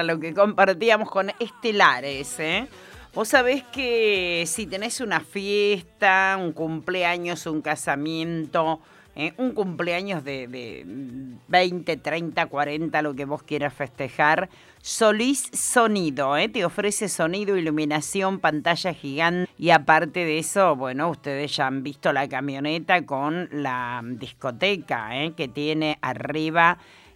era lo que compartíamos con Estelares, ¿eh? Vos sabés que si tenés una fiesta, un cumpleaños, un casamiento, un cumpleaños de 20, 30, 40, lo que vos quieras festejar, Solís Sonido, te ofrece sonido, iluminación, pantalla gigante y aparte de eso, bueno, ustedes ya han visto la camioneta con la discoteca, que tiene arriba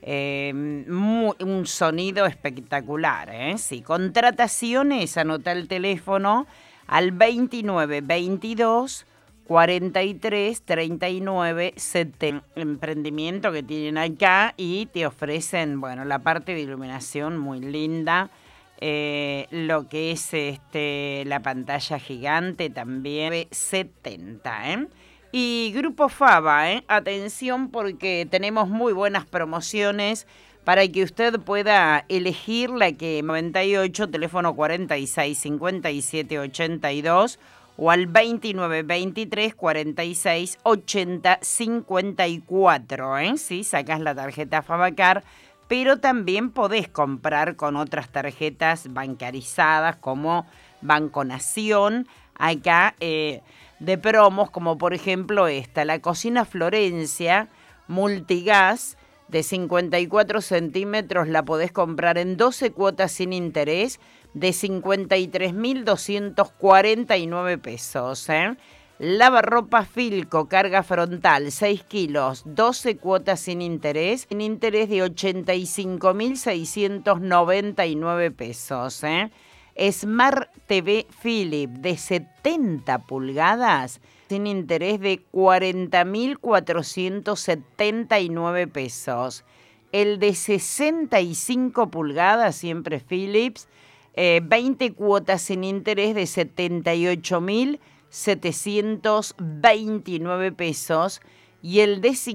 un sonido espectacular, Sí, contrataciones, anota el teléfono al 29 22 43 39 70. Emprendimiento que tienen acá y te ofrecen, bueno, la parte de iluminación muy linda. Lo que es la pantalla gigante también 70, Y Grupo Fava, atención porque tenemos muy buenas promociones para que usted pueda elegir la que 98, teléfono 46 57 82 o al 29 23 46 80 54, Sí, sacás la tarjeta Favacar, pero también podés comprar con otras tarjetas bancarizadas como Banco Nación, acá de promos, como por ejemplo esta, la cocina Florencia multigas de 54 centímetros, la podés comprar en 12 cuotas sin interés de 53.249 pesos, Lavarropa Filco, carga frontal, 6 kilos, 12 cuotas sin interés de 85.699 pesos, Smart TV Philip de 70 pulgadas sin interés de 40.479 pesos. El de 65 pulgadas, siempre Philips, 20 cuotas sin interés de 78.729 pesos. Y el de